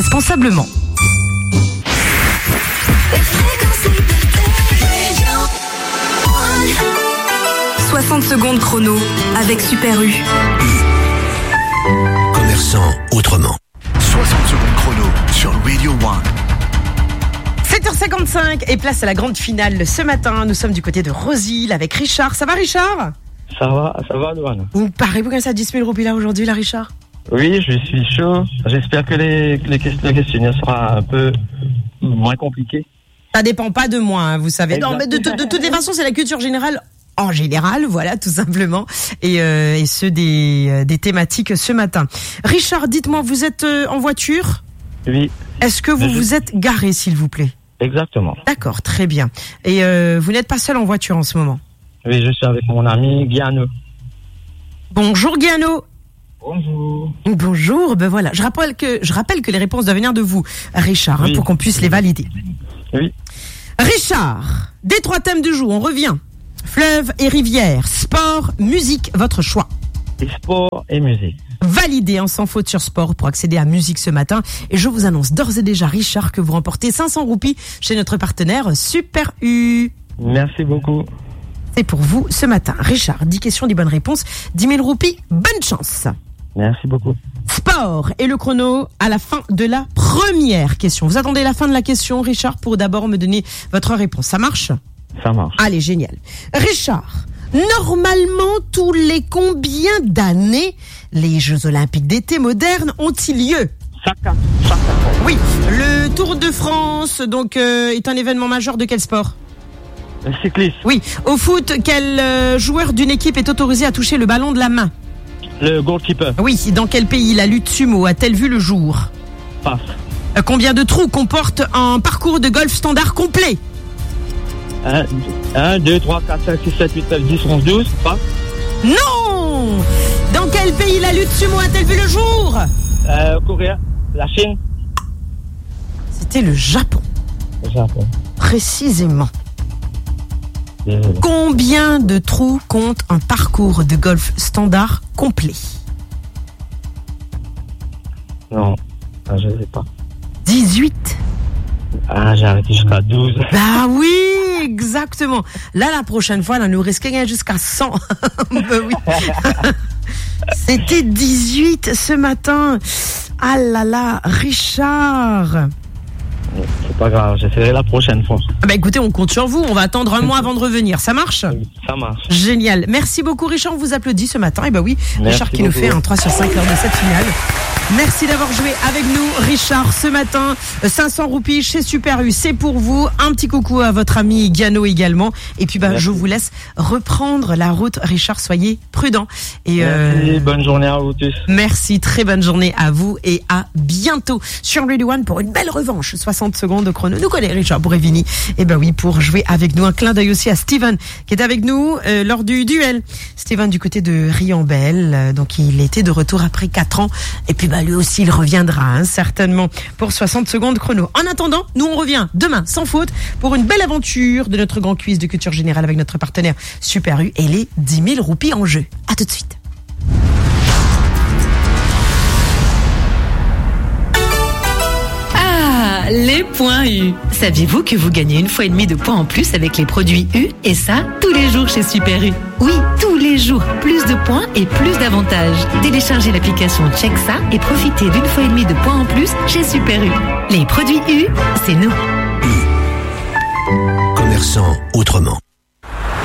responsablement. 60 secondes chrono avec Super U. Commerçant autrement. 60 secondes chrono sur Radio 1. 7h55 et place à la grande finale ce matin. Nous sommes du côté de Rosil avec Richard. Ça va Richard ? Ça va, Douane. Vous parlez-vous comme ça 10 000 roupies là aujourd'hui là Richard ? Oui, je suis chaud. J'espère que le questionnaire sera un peu moins compliqué. Ça dépend pas de moi, hein, vous savez. Non, mais de toutes les façons, c'est la culture générale. En général, voilà, tout simplement. Et ceux des thématiques ce matin. Richard, dites-moi, vous êtes en voiture ? Oui. Est-ce que vous êtes garé, s'il vous plaît ? Exactement. D'accord, très bien. Et vous n'êtes pas seul en voiture en ce moment ? Oui, je suis avec mon ami Guiano. Bonjour Guiano. Bonjour. Bonjour, ben voilà. Je rappelle que les réponses doivent venir de vous, Richard, oui. Pour qu'on puisse les valider. Oui. Richard, des 3 thèmes du jour, on revient. Fleuve et rivière, sport, musique, votre choix. Et sport et musique. Validé en sans faute sur sport pour accéder à musique ce matin. Et je vous annonce d'ores et déjà, Richard, que vous remportez 500 roupies chez notre partenaire Super U. Merci beaucoup. C'est pour vous ce matin. Richard, 10 questions, 10 bonnes réponses, 10 000 roupies, bonne chance. Merci beaucoup. Sport et le chrono à la fin de la première question. Vous attendez la fin de la question, Richard, pour d'abord me donner votre réponse. Ça marche ? Ça marche. Allez, génial. Richard, normalement, tous les combien d'années les Jeux Olympiques d'été modernes ont-ils lieu ? Chaque fois. Oui, le Tour de France donc est un événement majeur de quel sport ? Le cycliste. Oui, au foot, quel joueur d'une équipe est autorisé à toucher le ballon de la main ? Le goalkeeper. Oui, dans quel pays la lutte sumo a-t-elle vu le jour ? Passe. Combien de trous comporte un parcours de golf standard complet ? 1, 2, 3, 4, 5, 6, 7, 8, 9, 10, 11, 12. Passe. Non ! Dans quel pays la lutte sumo a-t-elle vu le jour ? Corée. La Chine. C'était le Japon. Le Japon. Précisément. Désolé. Combien de trous compte un parcours de golf standard complet ? Non, je ne sais pas. 18. J'ai arrêté jusqu'à 12. Bah oui, exactement. Là, la prochaine fois, là, nous risquons jusqu'à 100. Bah oui. C'était 18 ce matin. Ah là là, Richard. C'est pas grave, j'essaierai la prochaine fois. Bah écoutez, on compte sur vous. On va attendre un mois avant de revenir. Ça marche ? Ça marche. Génial. Merci beaucoup, Richard. On vous applaudit ce matin. Et bah oui, Merci Richard qui beaucoup. nous fait un 3 sur 5 lors de cette finale. Merci d'avoir joué avec nous, Richard, ce matin. 500 roupies chez Super U, c'est pour vous. Un petit coucou à votre ami Guiano également. Et puis, je vous laisse reprendre la route. Richard, soyez prudent. Et Merci, bonne journée à vous tous. merci, très bonne journée à vous et à bientôt sur Radio 1 pour une belle revanche. 60 secondes de chrono. Nous connaît Richard Bourrevini. Et ben oui, pour jouer avec nous. Un clin d'œil aussi à Steven qui est avec nous lors du duel. Steven du côté de Riambel. Donc, il était de retour après 4 ans. Et puis, lui aussi, il reviendra, certainement, pour 60 secondes chrono. En attendant, nous, on revient demain, sans faute, pour une belle aventure de notre grand quiz de culture générale avec notre partenaire Super U et les 10 000 roupies en jeu. À tout de suite. Les points U. Saviez-vous que vous gagnez 1 fois et demie de points en plus avec les produits U? Et ça, tous les jours chez Super U. Oui, tous les jours. Plus de points et plus d'avantages. Téléchargez l'application Check ça et profitez d'1 fois et demie de points en plus chez Super U. Les produits U, c'est nous. Commerçant autrement.